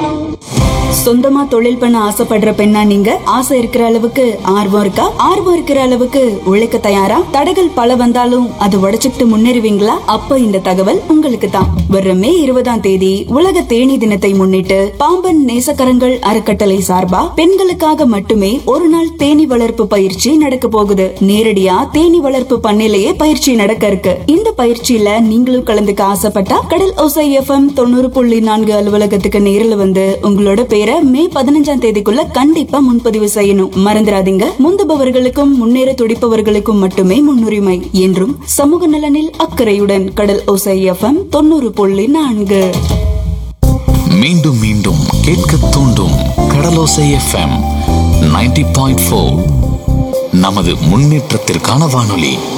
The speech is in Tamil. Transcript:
சொந்தமா தொழில் பண்ண ஆசைப்படுற பெண்ணா நீங்க? ஆசை இருக்கிற அளவுக்கு ஆர்வம் இருக்கா? ஆர்வம் இருக்கிற அளவுக்கு உழைக்க தயாரா? தடைகள் பல வந்தாலும் அதை உடைச்சுக்கிட்டு முன்னேறுவீங்களா? அப்ப இந்த தகவல் உங்களுக்கு தான். வர்ற மே 20ஆம் தேதி உலக தேனீ தினத்தை முன்னிட்டு பாம்பன் நேசக்கரங்கள் அறக்கட்டளை சார்பா பெண்களுக்காக மட்டுமே ஒரு நாள் தேனீ வளர்ப்பு பயிற்சி நடக்க போகுது. நேரடியா தேனீ வளர்ப்பு பண்ணையிலேயே பயிற்சி நடக்க இருக்கு. இந்த பயிற்சியில நீங்களும் கலந்துக்க ஆசைப்பட்டா கடல் ஓசை FM 90.4 அலுவலகத்துக்கு நேரில் வந்து உங்களோட பேரை மே 15ஆம் தேதிக்குள்ள கண்டிப்பா முன்பதிவு செய்யணும். மறந்துடாதீங்க. முந்துபவர்களுக்கும் முன்னேற துடிப்பவர்களுக்கும் மட்டுமே முன்னுரிமை. என்றும் சமூக நலனில் அக்கறையுடன் கடல் ஓசை FM 90.4. மீண்டும் மீண்டும் கேட்க தூண்டும் கடலோசை FM 90.4. நமது முன்னேற்றத்திற்கான வானொலி.